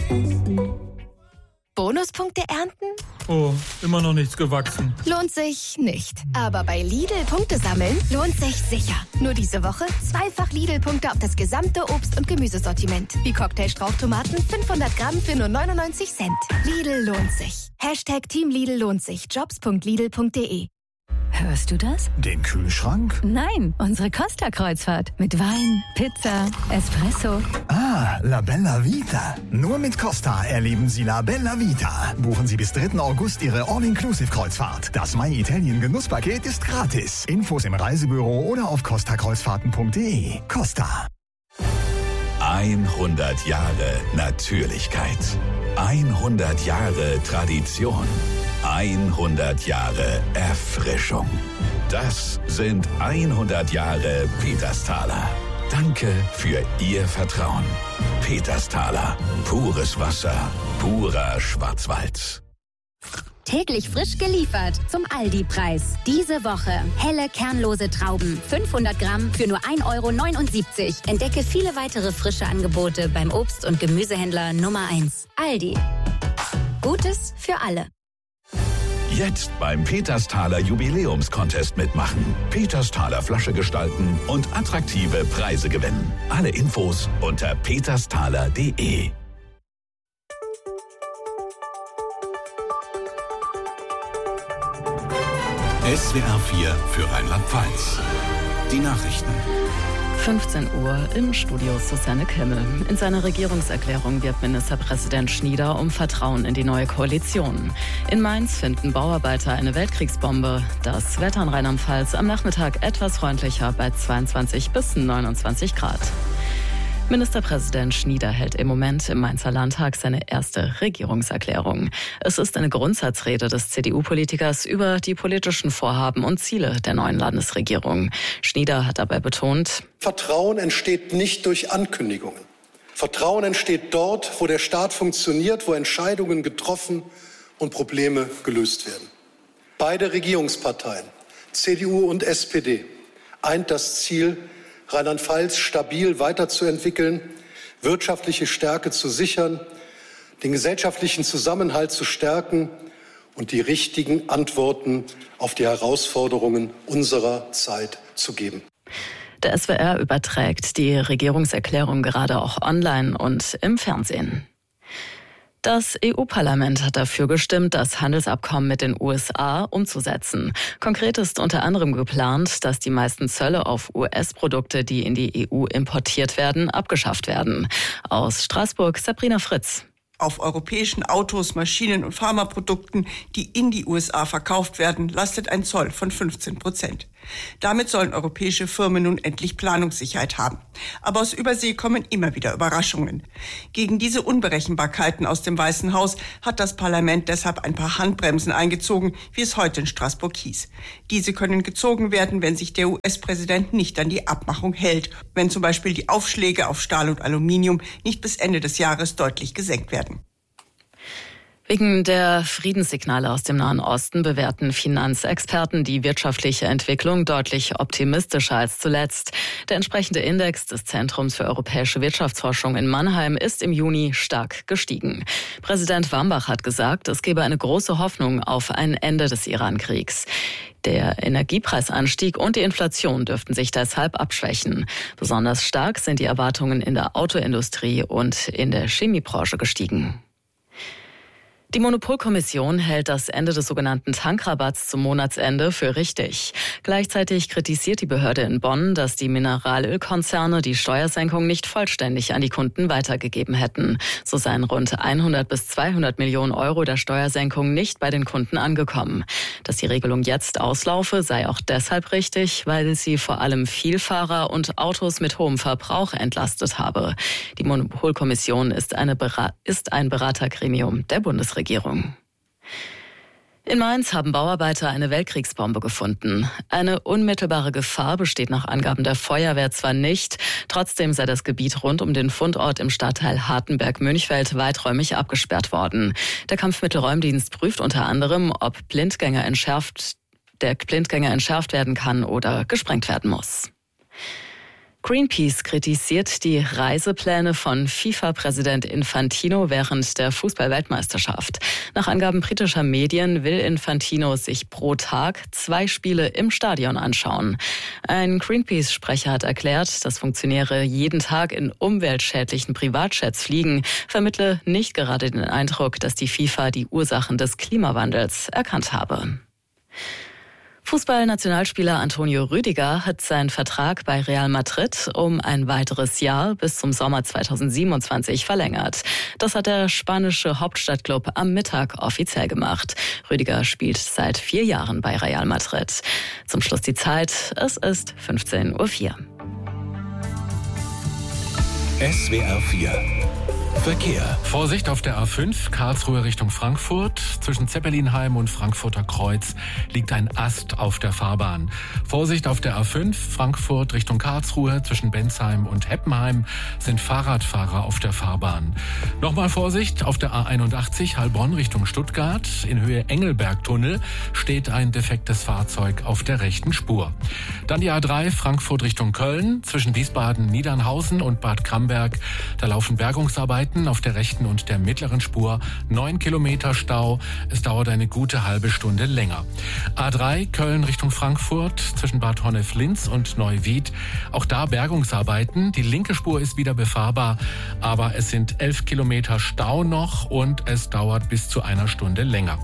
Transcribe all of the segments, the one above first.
Bonuspunkte ernten? Oh, immer noch nichts gewachsen. Lohnt sich nicht. Aber bei Lidl Punkte sammeln lohnt sich sicher. Nur diese Woche 2-fach Lidl-Punkte auf das gesamte Obst- und Gemüsesortiment. Wie Cocktailstrauchtomaten 500 Gramm für nur 99 Cent. Lidl lohnt sich. #Team Lidl lohnt sich. Jobs.lidl.de. Hörst du das? Den Kühlschrank? Nein, unsere Costa-Kreuzfahrt. Mit Wein, Pizza, Espresso. Ah, La Bella Vita. Nur mit Costa erleben Sie La Bella Vita. Buchen Sie bis 3. August Ihre All-Inclusive-Kreuzfahrt. Das My Italien Genusspaket ist gratis. Infos im Reisebüro oder auf costakreuzfahrten.de. Costa. 100 Jahre Natürlichkeit. 100 Jahre Tradition. 100 Jahre Erfrischung. Das sind 100 Jahre Petersthaler. Danke für Ihr Vertrauen. Petersthaler. Pures Wasser. Purer Schwarzwald. Täglich frisch geliefert zum Aldi-Preis. Diese Woche helle, kernlose Trauben. 500 Gramm für nur 1,79 €. Entdecke viele weitere frische Angebote beim Obst- und Gemüsehändler Nummer 1. Aldi. Gutes für alle. Jetzt beim Petersthaler Jubiläumscontest mitmachen. Petersthaler Flasche gestalten und attraktive Preise gewinnen. Alle Infos unter petersthaler.de. SWR 4 für Rheinland-Pfalz. Die Nachrichten. 15 Uhr im Studio Susanne Kimmel. In seiner Regierungserklärung wirbt Ministerpräsident Schnieder um Vertrauen in die neue Koalition. In Mainz finden Bauarbeiter eine Weltkriegsbombe. Das Wetter in Rheinland-Pfalz am Nachmittag etwas freundlicher bei 22 bis 29 Grad. Ministerpräsident Schnieder hält im Moment im Mainzer Landtag seine erste Regierungserklärung. Es ist eine Grundsatzrede des CDU-Politikers über die politischen Vorhaben und Ziele der neuen Landesregierung. Schnieder hat dabei betont: Vertrauen entsteht nicht durch Ankündigungen. Vertrauen entsteht dort, wo der Staat funktioniert, wo Entscheidungen getroffen und Probleme gelöst werden. Beide Regierungsparteien, CDU und SPD, eint das Ziel, Rheinland-Pfalz stabil weiterzuentwickeln, wirtschaftliche Stärke zu sichern, den gesellschaftlichen Zusammenhalt zu stärken und die richtigen Antworten auf die Herausforderungen unserer Zeit zu geben. Der SWR überträgt die Regierungserklärung gerade auch online und im Fernsehen. Das EU-Parlament hat dafür gestimmt, das Handelsabkommen mit den USA umzusetzen. Konkret ist unter anderem geplant, dass die meisten Zölle auf US-Produkte, die in die EU importiert werden, abgeschafft werden. Aus Straßburg Sabrina Fritz. Auf europäischen Autos, Maschinen und Pharmaprodukten, die in die USA verkauft werden, lastet ein Zoll von 15%. Damit sollen europäische Firmen nun endlich Planungssicherheit haben. Aber aus Übersee kommen immer wieder Überraschungen. Gegen diese Unberechenbarkeiten aus dem Weißen Haus hat das Parlament deshalb ein paar Handbremsen eingezogen, wie es heute in Straßburg hieß. Diese können gezogen werden, wenn sich der US-Präsident nicht an die Abmachung hält, wenn zum Beispiel die Aufschläge auf Stahl und Aluminium nicht bis Ende des Jahres deutlich gesenkt werden. Wegen der Friedenssignale aus dem Nahen Osten bewerten Finanzexperten die wirtschaftliche Entwicklung deutlich optimistischer als zuletzt. Der entsprechende Index des Zentrums für europäische Wirtschaftsforschung in Mannheim ist im Juni stark gestiegen. Präsident Wambach hat gesagt, es gebe eine große Hoffnung auf ein Ende des Iran-Kriegs. Der Energiepreisanstieg und die Inflation dürften sich deshalb abschwächen. Besonders stark sind die Erwartungen in der Autoindustrie und in der Chemiebranche gestiegen. Die Monopolkommission hält das Ende des sogenannten Tankrabatts zum Monatsende für richtig. Gleichzeitig kritisiert die Behörde in Bonn, dass die Mineralölkonzerne die Steuersenkung nicht vollständig an die Kunden weitergegeben hätten. So seien rund 100 bis 200 Millionen Euro der Steuersenkung nicht bei den Kunden angekommen. Dass die Regelung jetzt auslaufe, sei auch deshalb richtig, weil sie vor allem Vielfahrer und Autos mit hohem Verbrauch entlastet habe. Die Monopolkommission ist ein Beratergremium der Bundesregierung. In Mainz haben Bauarbeiter eine Weltkriegsbombe gefunden. Eine unmittelbare Gefahr besteht nach Angaben der Feuerwehr zwar nicht, trotzdem sei das Gebiet rund um den Fundort im Stadtteil Hartenberg-Münchfeld weiträumig abgesperrt worden. Der Kampfmittelräumdienst prüft unter anderem, ob der Blindgänger entschärft werden kann oder gesprengt werden muss. Greenpeace kritisiert die Reisepläne von FIFA-Präsident Infantino während der Fußball-Weltmeisterschaft. Nach Angaben britischer Medien will Infantino sich pro Tag 2 Spiele im Stadion anschauen. Ein Greenpeace-Sprecher hat erklärt, dass Funktionäre jeden Tag in umweltschädlichen Privatjets fliegen, vermittle nicht gerade den Eindruck, dass die FIFA die Ursachen des Klimawandels erkannt habe. Fußballnationalspieler Antonio Rüdiger hat seinen Vertrag bei Real Madrid um ein weiteres Jahr bis zum Sommer 2027 verlängert. Das hat der spanische Hauptstadtklub am Mittag offiziell gemacht. Rüdiger spielt seit 4 Jahren bei Real Madrid. Zum Schluss die Zeit, es ist 15:04 Uhr. SWR 4 Verkehr. Vorsicht auf der A5, Karlsruhe Richtung Frankfurt. Zwischen Zeppelinheim und Frankfurter Kreuz liegt ein Ast auf der Fahrbahn. Vorsicht auf der A5, Frankfurt Richtung Karlsruhe. Zwischen Bensheim und Heppenheim sind Fahrradfahrer auf der Fahrbahn. Nochmal Vorsicht auf der A81, Heilbronn Richtung Stuttgart. In Höhe Engelbergtunnel steht ein defektes Fahrzeug auf der rechten Spur. Dann die A3, Frankfurt Richtung Köln. Zwischen Wiesbaden, Niedernhausen und Bad Camberg. Da laufen Bergungsarbeiten auf der rechten und der mittleren Spur. 9 Kilometer Stau. Es dauert eine gute halbe Stunde länger. A3 Köln Richtung Frankfurt zwischen Bad Honnef-Linz und Neuwied. Auch da Bergungsarbeiten. Die linke Spur ist wieder befahrbar, aber es sind 11 Kilometer Stau noch und es dauert bis zu einer Stunde länger.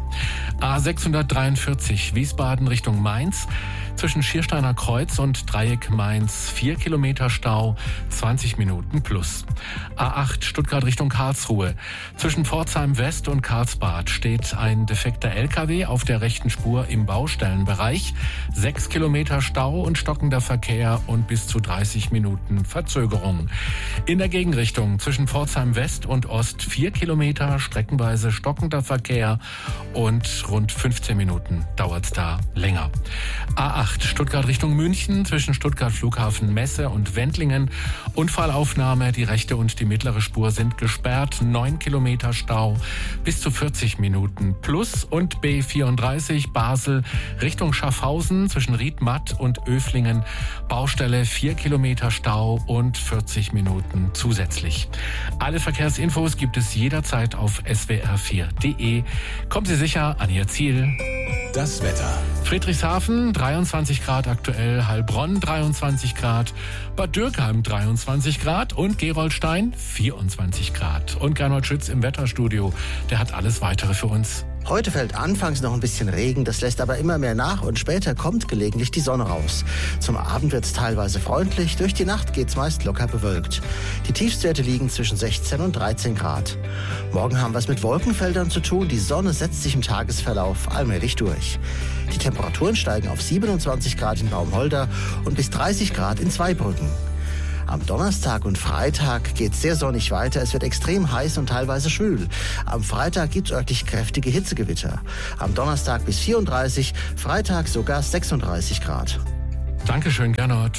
A643 Wiesbaden Richtung Mainz. Zwischen Schiersteiner Kreuz und Dreieck Mainz 4 Kilometer Stau, 20 Minuten plus. A8 Stuttgart Richtung Karlsruhe. Zwischen Pforzheim West und Karlsbad steht ein defekter LKW auf der rechten Spur im Baustellenbereich. 6 Kilometer Stau und stockender Verkehr und bis zu 30 Minuten Verzögerung. In der Gegenrichtung zwischen Pforzheim West und Ost 4 Kilometer, streckenweise stockender Verkehr und rund 15 Minuten dauert es da länger. A8 Stuttgart Richtung München, zwischen Stuttgart Flughafen Messe und Wendlingen. Unfallaufnahme, die rechte und die mittlere Spur sind gesperrt, 9 Kilometer Stau, bis zu 40 Minuten plus. Und B34 Basel Richtung Schaffhausen, zwischen Riedmatt und Öflingen, Baustelle 4 Kilometer Stau und 40 Minuten zusätzlich. Alle Verkehrsinfos gibt es jederzeit auf swr4.de. Kommen Sie sicher an Ihr Ziel. Das Wetter. Friedrichshafen 23 Grad aktuell, Heilbronn 23 Grad, Bad Dürkheim 23 Grad und Gerolstein 24 Grad. Und Gernot Schütz im Wetterstudio, der hat alles Weitere für uns. Heute fällt anfangs noch ein bisschen Regen, das lässt aber immer mehr nach und später kommt gelegentlich die Sonne raus. Zum Abend wird es teilweise freundlich, durch die Nacht geht's meist locker bewölkt. Die Tiefstwerte liegen zwischen 16 und 13 Grad. Morgen haben wir es mit Wolkenfeldern zu tun, die Sonne setzt sich im Tagesverlauf allmählich durch. Die Temperaturen steigen auf 27 Grad in Baumholder und bis 30 Grad in Zweibrücken. Am Donnerstag und Freitag geht's sehr sonnig weiter. Es wird extrem heiß und teilweise schwül. Am Freitag gibt's örtlich kräftige Hitzegewitter. Am Donnerstag bis 34, Freitag sogar 36 Grad. Dankeschön, Gernot.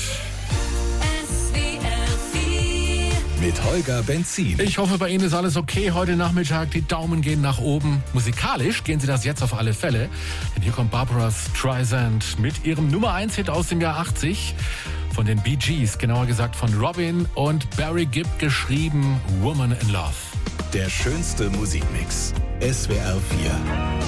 Mit Holger Benzin. Ich hoffe, bei Ihnen ist alles okay heute Nachmittag. Die Daumen gehen nach oben. Musikalisch gehen Sie das jetzt auf alle Fälle. Denn hier kommt Barbra Streisand mit ihrem Nummer 1 Hit aus dem Jahr 80. Von den Bee Gees, genauer gesagt von Robin und Barry Gibb geschrieben, Woman in Love. Der schönste Musikmix. SWR 4.